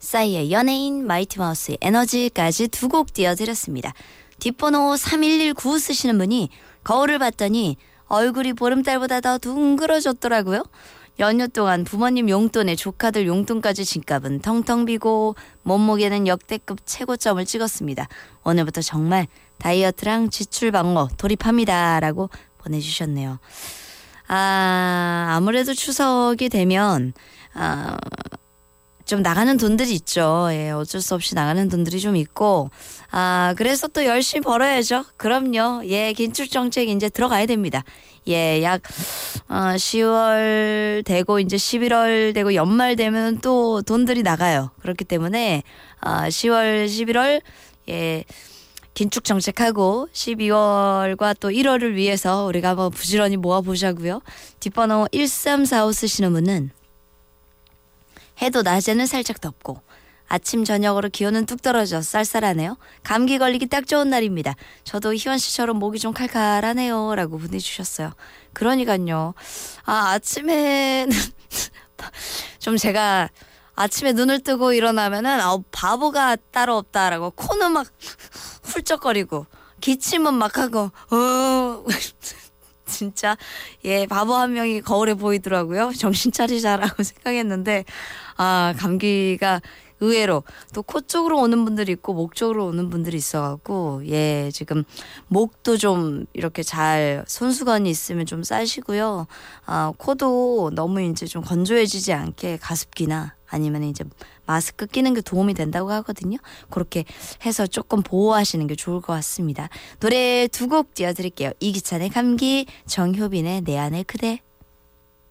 싸이의 연예인, 마이티마우스의 에너지까지 두 곡 띄워드렸습니다. 뒷번호 3119 쓰시는 분이 거울을 봤더니 얼굴이 보름달보다 더 둥그러졌더라고요. 연휴 동안 부모님 용돈에 조카들 용돈까지 집값은 텅텅 비고 몸무게는 역대급 최고점을 찍었습니다. 오늘부터 정말 다이어트랑 지출 방어 돌입합니다. 라고 보내주셨네요. 아무래도 추석이 되면 좀 나가는 돈들이 있죠. 예, 어쩔 수 없이 나가는 돈들이 좀 있고, 그래서 또 열심히 벌어야죠. 그럼요. 예, 긴축 정책 이제 들어가야 됩니다. 예, 약 10월 되고 이제 11월 되고 연말 되면 또 돈들이 나가요. 그렇기 때문에 10월, 11월 예. 긴축 정책하고 12월과 또 1월을 위해서 우리가 한번 부지런히 모아보자고요. 뒷번호 1345 쓰시는 분은 해도 낮에는 살짝 덥고 아침 저녁으로 기온은 뚝 떨어져 쌀쌀하네요. 감기 걸리기 딱 좋은 날입니다. 저도 희원 씨처럼 목이 좀 칼칼하네요. 라고 보내주셨어요. 그러니까요. 아침에는 좀 제가 아침에 눈을 뜨고 일어나면은 바보가 따로 없다라고 코는 막 훌쩍거리고 기침은 막 하고 진짜 예 바보 한 명이 거울에 보이더라고요. 정신 차리자라고 생각했는데 감기가 의외로 또 코 쪽으로 오는 분들이 있고 목 쪽으로 오는 분들이 있어갖고 예 지금 목도 좀 이렇게 잘 손수건이 있으면 좀 싸시고요. 코도 너무 이제 좀 건조해지지 않게 가습기나 아니면 이제 마스크 끼는 게 도움이 된다고 하거든요. 그렇게 해서 조금 보호하시는 게 좋을 것 같습니다. 노래 두 곡 띄워드릴게요. 이기찬의 감기, 정효빈의 내 안의 그대.